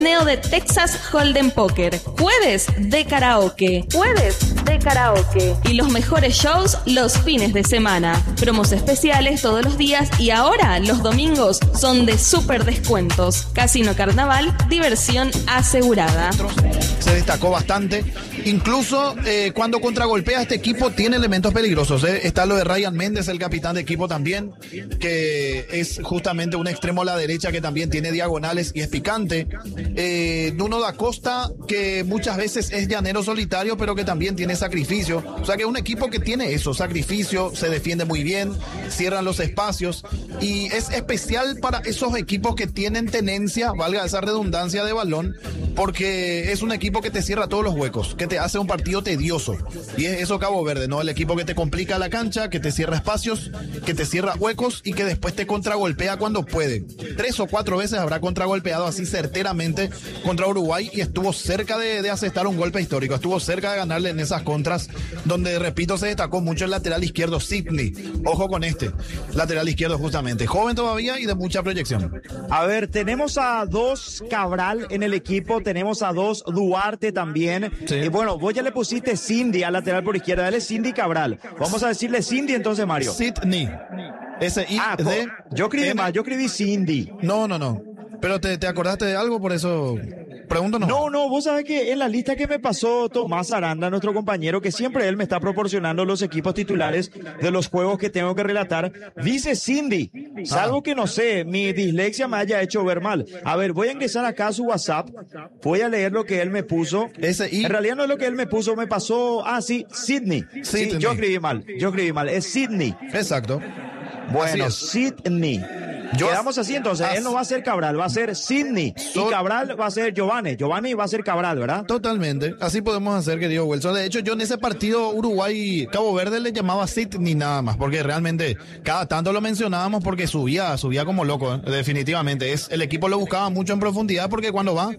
Torneo de Texas Hold'em Poker, jueves de karaoke, y los mejores shows los fines de semana, promos especiales todos los días y ahora los domingos son de súper descuentos. Casino Carnaval, diversión asegurada. Se destacó bastante, incluso cuando contragolpea este equipo tiene elementos peligrosos. Está lo de Ryan Méndez, el capitán de equipo también, que es justamente un extremo a la derecha que también tiene diagonales y es picante. Nuno da Costa, que muchas veces es llanero solitario, pero que también tiene sacrificio. O sea que es un equipo que tiene eso, sacrificio, se defiende muy bien, cierran los espacios y es especial para esos equipos que tienen tenencia, valga esa redundancia de balón, porque es un equipo que te cierra todos los huecos, que te hace un partido tedioso. Y es eso Cabo Verde, ¿no? El equipo que te complica la cancha, que te cierra espacios, que te cierra huecos y que después te contragolpea cuando puede. 3 o 4 veces habrá contragolpeado así certeramente contra Uruguay y estuvo cerca de asestar un golpe histórico, estuvo cerca de ganarle en esas contras donde, repito, se destacó mucho el lateral izquierdo Sidney. Ojo con este lateral izquierdo, justamente joven todavía y de mucha proyección. A ver, tenemos a 2 Cabral en el equipo, tenemos a 2 Duarte también. Sí. Bueno, vos ya le pusiste Cindy al lateral por izquierda, él es Cindy Cabral. Vamos a decirle Cindy entonces, Mario. Sidney. S-I-D. Yo escribí mal, yo escribí Cindy. No. Pero te acordaste de algo, por eso pregunto. No, vos sabés que en la lista que me pasó Tomás Aranda, nuestro compañero, que siempre él me está proporcionando los equipos titulares de los juegos que tengo que relatar, dice Cindy, salvo que no sé, mi dislexia me haya hecho ver mal. A ver, voy a ingresar acá a su WhatsApp, voy a leer lo que él me puso. En realidad no es lo que él me puso, me pasó, sí, Sidney. Sí, yo escribí mal, es Sidney. Exacto. Bueno, Sidney. Quedamos así entonces, él no va a ser Cabral, va a ser Sidney y Cabral va a ser Giovanni va a ser Cabral, ¿verdad? Totalmente, así podemos hacer, querido Wilson. De hecho, yo en ese partido Uruguay-Cabo Verde le llamaba Sidney nada más, porque realmente cada tanto lo mencionábamos porque subía como loco, definitivamente. El equipo lo buscaba mucho en profundidad porque cuando va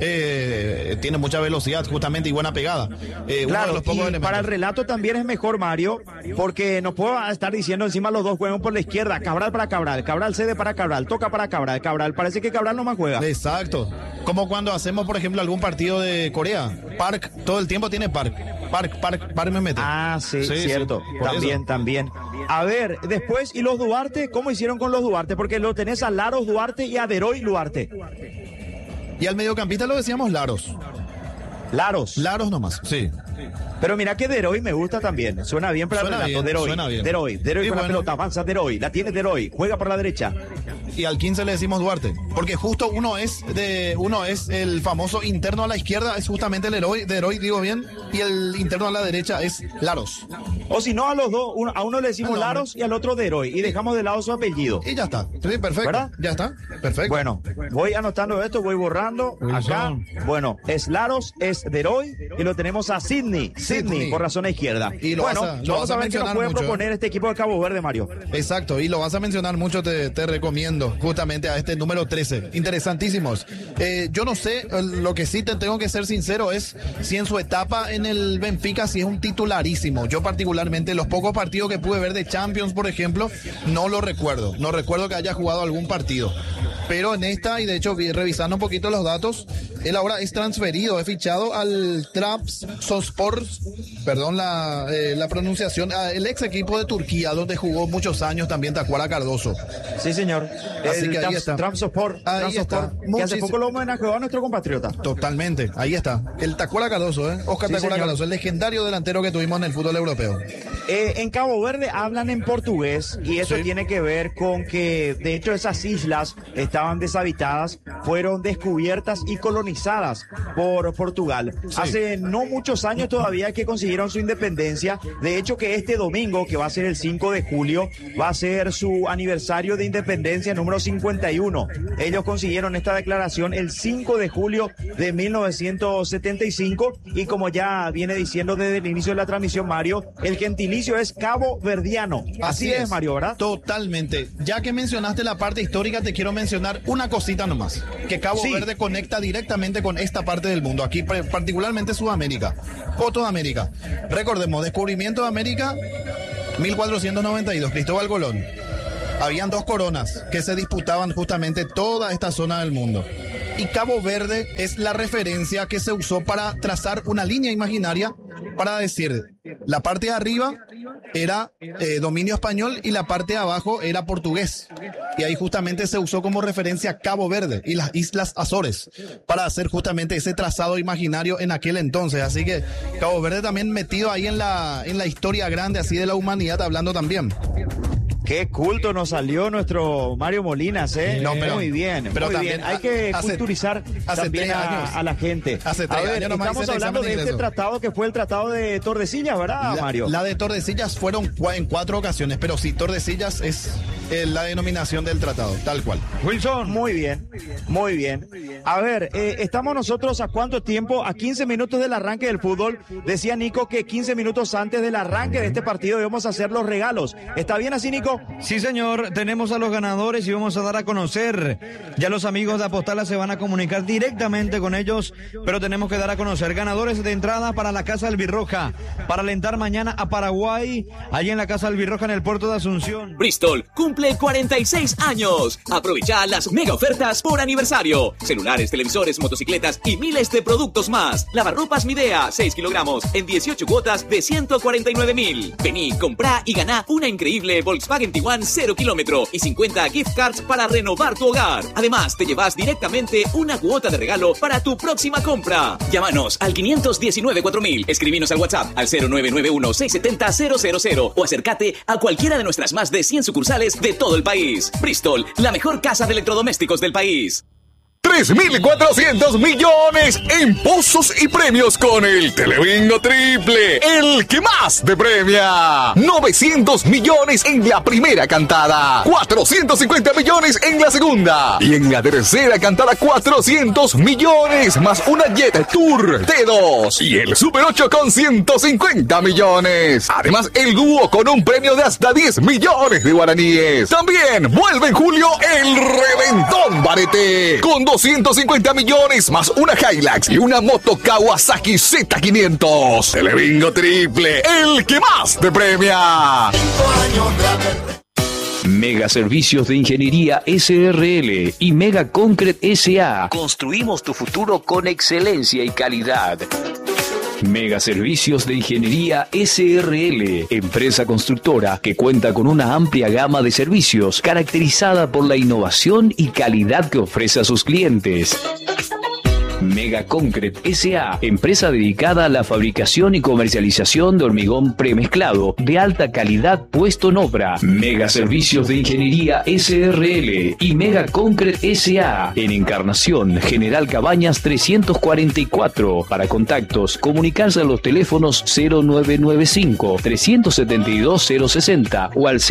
tiene mucha velocidad justamente y buena pegada. Claro, y para el relato también es mejor, Mario, porque no puedo estar diciendo encima los dos juegan por la izquierda, Cabral para Cabral cede para Cabral, toca para Cabral, parece que Cabral no más juega. Exacto, como cuando hacemos por ejemplo algún partido de Corea, Park, todo el tiempo tiene Park me mete. Sí, cierto, sí, también. A ver, después, ¿y los Duarte? ¿Cómo hicieron con los Duarte? Porque lo tenés a Laros Duarte y a Deroy Duarte. Y al mediocampista lo decíamos Laros nomás, sí. Pero mira que Deroy me gusta también. Suena bien para el relato. Deroy con la pelota, avanza Deroy, la tiene Deroy, juega por la derecha. Y al 15 le decimos Duarte, porque justo uno es el famoso interno a la izquierda, es justamente el Deroy, digo bien, y el interno a la derecha es Laros. O si no, a los dos, a uno le decimos Laros y al otro Deroy, y dejamos de lado su apellido. Y ya está, sí, perfecto. ¿Verdad? Ya está, perfecto. Bueno, voy anotando esto, voy borrando acá. Bueno, es Laros, es Deroy, y lo tenemos a Sidney por razón a izquierda. Y vamos a ver qué nos puede proponer este equipo de Cabo Verde, Mario. Exacto, y lo vas a mencionar mucho, te recomiendo justamente a este número 13. Interesantísimos. Yo no sé, lo que sí te tengo que ser sincero es si en su etapa en el Benfica si es un titularísimo. Yo particularmente los pocos partidos que pude ver de Champions, por ejemplo, no lo recuerdo. No recuerdo que haya jugado algún partido. Pero en esta, y de hecho revisando un poquito los datos, él ahora es transferido, es fichado al Trabzonspor, perdón la pronunciación, el ex equipo de Turquía, donde jugó muchos años también Tacuara Cardoso. Sí, señor. Así que ahí está. Trabzonspor. Que hace poco lo homenajeó a nuestro compatriota. Totalmente, ahí está. El Tacuara Cardoso, Oscar Tacuara Cardoso, el legendario delantero que tuvimos en el fútbol europeo. En Cabo Verde hablan en portugués y eso tiene que ver con que, de hecho, esas islas estaban deshabitadas, fueron descubiertas y colonizadas por Portugal. Hace no muchos años todavía que consiguieron su independencia. De hecho, que este domingo, que va a ser el 5 de julio, va a ser su aniversario de independencia número 51. Ellos consiguieron esta declaración el 5 de julio de 1975 y como ya viene diciendo desde el inicio de la transmisión, Mario, el gentilicio es cabo verdiano. Así es, Mario, ¿verdad? Totalmente. Ya que mencionaste la parte histórica, te quiero mencionar una cosita nomás, que Cabo Verde conecta directamente con esta parte del mundo, aquí particularmente Sudamérica o toda América. Recordemos, descubrimiento de América, 1492, Cristóbal Colón. Habían 2 coronas que se disputaban justamente toda esta zona del mundo. y Cabo Verde es la referencia que se usó para trazar una línea imaginaria para decir la parte de arriba era dominio español y la parte de abajo era portugués. Y ahí justamente se usó como referencia Cabo Verde y las Islas Azores para hacer justamente ese trazado imaginario en aquel entonces. Así que Cabo Verde también metido ahí en la historia grande así de la humanidad, hablando también. Qué culto nos salió nuestro Mario Molinas, ¿eh? No, pero, muy bien, pero muy también bien. Hay que culturizar también a la gente. Hace 3 años nomás estamos hablando de este tratado que fue el tratado de Tordesillas, ¿verdad, Mario? La de Tordesillas fueron en 4 ocasiones, pero sí, Tordesillas es la denominación del tratado, tal cual. Wilson. Muy bien, muy bien. A ver, estamos nosotros a cuánto tiempo, a 15 minutos del arranque del fútbol. Decía Nico que 15 minutos antes del arranque de este partido íbamos a hacer los regalos. ¿Está bien así, Nico? Sí, señor, tenemos a los ganadores y vamos a dar a conocer. Ya los amigos de Apostala se van a comunicar directamente con ellos, pero tenemos que dar a conocer ganadores de entrada para la Casa Albirroja, para alentar mañana a Paraguay, allí en la Casa Albirroja en el puerto de Asunción. Bristol cumple 46 años. Aprovecha las mega ofertas por aniversario. Celulares, televisores, motocicletas y miles de productos más. Lavarropas Midea, 6 kilogramos en 18 cuotas de 149.000. Vení, comprá y ganá una increíble Volkswagen Tiguan 0 kilómetro y 50 gift cards para renovar tu hogar. Además, te llevas directamente una cuota de regalo para tu próxima compra. Llámanos al 519-4000, escribinos al WhatsApp al 0991-670-000 o acércate a cualquiera de nuestras más de 100 sucursales de todo el país. Bristol, la mejor casa de electrodomésticos del país. 3.400 millones en pozos y premios con el Telebingo Triple, el que más te premia. 900 millones en la primera cantada, 450 millones en la segunda y en la tercera cantada 400 millones más una Jet Tour T2 y el Super 8 con 150 millones. Además el dúo con un premio de hasta 10 millones de guaraníes. También vuelve en julio el Reventón Barete con 250 millones más una Hilux y una moto Kawasaki Z500. Telebingo Triple, el que más te premia. Mega Servicios de Ingeniería SRL y Mega Concrete SA. Construimos tu futuro con excelencia y calidad. Mega Servicios de Ingeniería SRL, empresa constructora que cuenta con una amplia gama de servicios caracterizada por la innovación y calidad que ofrece a sus clientes. Mega Concrete S.A., empresa dedicada a la fabricación y comercialización de hormigón premezclado de alta calidad puesto en obra. Mega Servicios de Ingeniería S.R.L. y Mega Concrete S.A. en Encarnación, General Cabañas 344. Para contactos, comunicarse a los teléfonos 0995-372-060 o al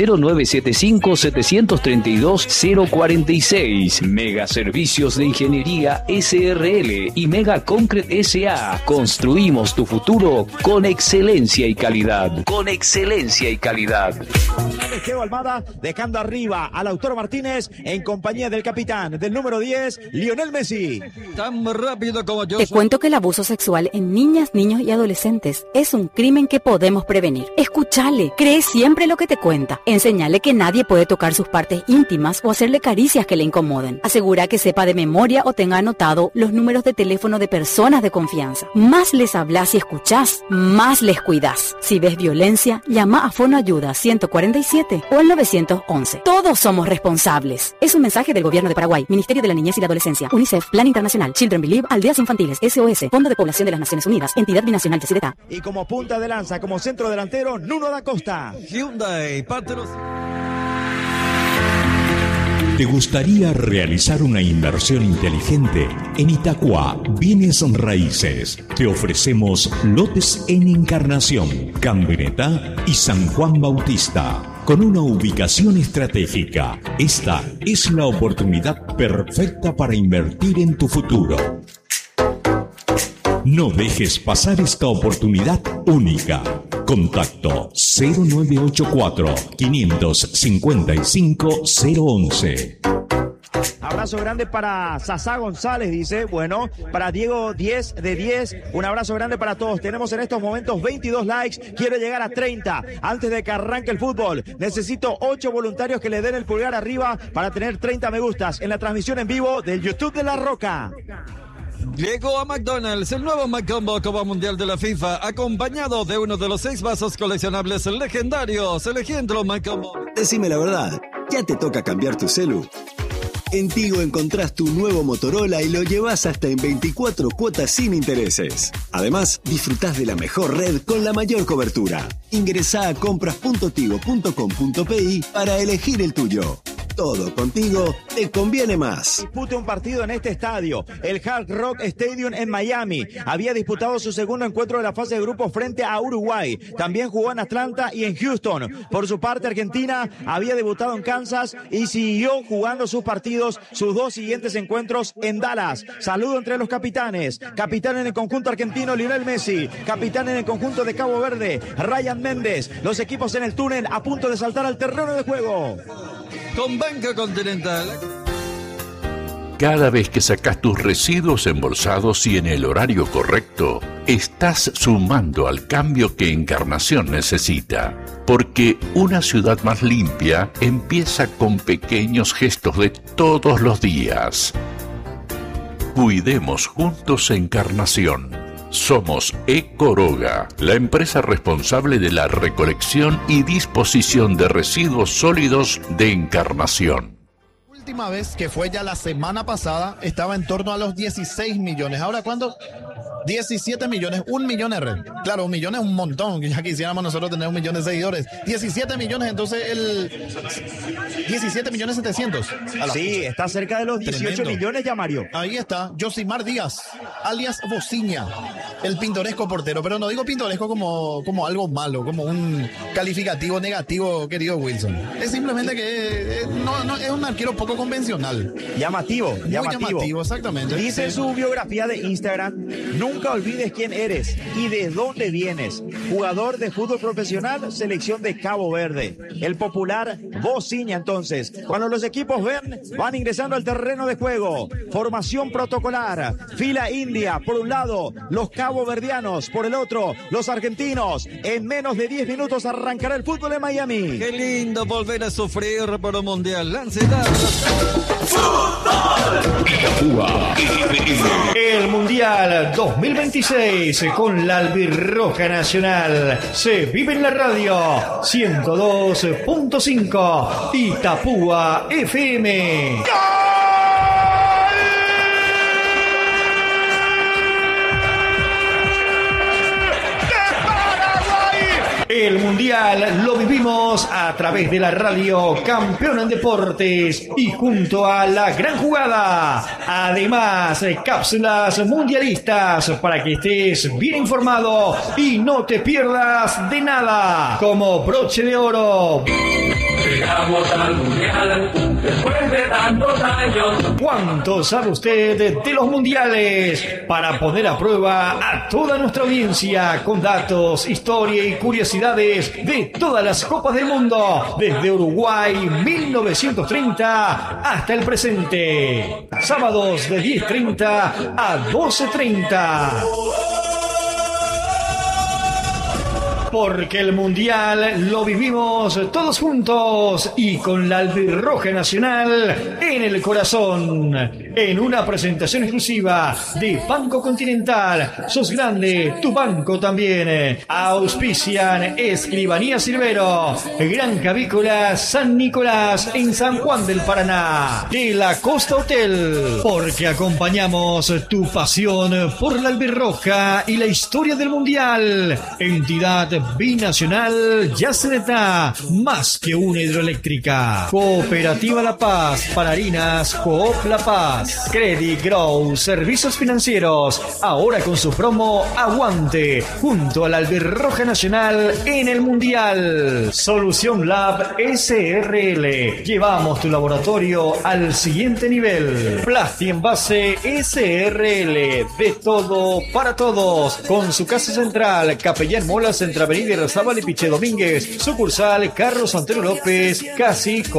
0975-732-046. Mega Servicios de Ingeniería S.R.L. y Mega Concrete S.A. Construimos tu futuro con excelencia y calidad. Con excelencia y calidad. Geo Almada dejando arriba a Lautaro Martínez en compañía del capitán del número 10, Lionel Messi. Tan rápido como yo. Te cuento que el abuso sexual en niñas, niños y adolescentes es un crimen que podemos prevenir. Escúchale, cree siempre lo que te cuenta. Enséñale que nadie puede tocar sus partes íntimas o hacerle caricias que le incomoden. Asegura que sepa de memoria o tenga anotado los números de teléfono de personas de confianza. Más les hablas y escuchás, más les cuidás. Si ves violencia, llama a Fono Ayuda 147 o al 911. Todos somos responsables. Es un mensaje del Gobierno de Paraguay, Ministerio de la Niñez y la Adolescencia, UNICEF, Plan Internacional, Children Believe, Aldeas Infantiles, SOS, Fondo de Población de las Naciones Unidas, Entidad Binacional de Cedeta. Y como punta de lanza, como centro delantero, Nuno da Costa. Hyundai, Patros. ¿Te gustaría realizar una inversión inteligente? En Itacua, Bienes Raíces. Te ofrecemos lotes en Encarnación, Cambenetá y San Juan Bautista. Con una ubicación estratégica, esta es la oportunidad perfecta para invertir en tu futuro. No dejes pasar esta oportunidad única. Contacto 0984 555 011. abrazo grande para Sasá González, dice. Bueno, para Diego 10 de 10. Un abrazo grande para todos. Tenemos en estos momentos 22 likes. Quiero llegar a 30 antes de que arranque el fútbol. Necesito 8 voluntarios que le den el pulgar arriba para tener 30 me gustas en la transmisión en vivo del YouTube de La Roca. Llegó a McDonald's el nuevo McCombo Copa Mundial de la FIFA, acompañado de uno de los 6 vasos coleccionables legendarios. Eligiendo McCombo. Decime la verdad, ¿ya te toca cambiar tu celu? En Tigo encontrás tu nuevo Motorola y lo llevas hasta en 24 cuotas sin intereses. Además, disfrutás de la mejor red con la mayor cobertura. Ingresá a compras.tigo.com.pi para elegir el tuyo. Todo contigo te conviene más. Dispute un partido en este estadio, el Hard Rock Stadium en Miami. Había disputado su segundo encuentro de la fase de grupo frente a Uruguay. También jugó en Atlanta y en Houston. Por su parte, Argentina había debutado en Kansas y siguió jugando sus partidos, sus 2 siguientes encuentros en Dallas. Saludo entre los capitanes. Capitán en el conjunto argentino, Lionel Messi. Capitán en el conjunto de Cabo Verde, Ryan Méndez. Los equipos en el túnel a punto de saltar al terreno de juego. Con Banco Continental. Cada vez que sacas tus residuos embolsados y en el horario correcto, estás sumando al cambio que Encarnación necesita. Porque una ciudad más limpia empieza con pequeños gestos de todos los días. Cuidemos juntos Encarnación. Somos Ecoroga, la empresa responsable de la recolección y disposición de residuos sólidos de Encarnación. La última vez, que fue ya la semana pasada, estaba en torno a los 16 millones. ¿Ahora cuánto? 17 millones, 1 millón de red. Claro, 1 millón es un montón, ya quisiéramos nosotros tener 1 millón de seguidores. 17 millones, entonces 17 millones 700. Sí, está cerca de los 18 Tremendo. millones ya, Mario. Ahí está, Josimar Díaz, alias Bociña, el pintoresco portero. Pero no digo pintoresco como algo malo, como un calificativo negativo, querido Wilson. Es simplemente que no es un arquero poco convencional. Llamativo. Muy llamativo, exactamente. Dice Sí. su biografía de Instagram: nunca olvides quién eres y de dónde vienes. Jugador de fútbol profesional, selección de Cabo Verde. El popular Bociña, entonces. Cuando los equipos van ingresando al terreno de juego. Formación protocolar. Fila india, por un lado, los caboverdianos, por el otro, los argentinos. En menos de 10 minutos arrancará el fútbol en Miami. Qué lindo volver a sufrir por un mundial. Ansiedad. El Mundial 2026 con la Albirroja Nacional se vive en la radio 102.5 Itapúa FM. El Mundial lo vivimos a través de la radio Campeón en Deportes y junto a La Gran Jugada. Además, cápsulas mundialistas para que estés bien informado y no te pierdas de nada. Como broche de oro. Llegamos al Mundial después de tantos años. ¿Cuánto sabe usted de los mundiales? Para poner a prueba a toda nuestra audiencia con datos, historia y curiosidades de todas las copas del mundo, desde Uruguay 1930 hasta el presente. Sábados de 10:30 a 12:30. Porque el Mundial lo vivimos todos juntos y con la Albirroja Nacional en el corazón. En una presentación exclusiva de Banco Continental. Sos grande, tu banco también. Auspician Escribanía Silvero, Granja Avícola San Nicolás en San Juan del Paraná. De la Costa Hotel. Porque acompañamos tu pasión por la Albirroja y la historia del Mundial. Entidad binacional Yacyretá, más que una hidroeléctrica. Cooperativa La Paz, para harinas Coop La Paz. Credit Grow, servicios financieros, ahora con su promo Aguante, junto a la Albirroja Nacional en el Mundial. Solución Lab SRL, llevamos tu laboratorio al siguiente nivel. Plasti Envase SRL, de todo para todos, con su casa central, Capellán Molas, entre Avenida Razábal y Piche Domínguez, sucursal Carlos Antero López, casi